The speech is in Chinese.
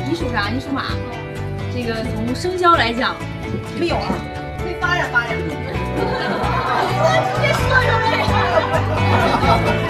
你属啥？你属马。这个从生肖来讲， 没有啊，可以发展发展。 我直接说出来。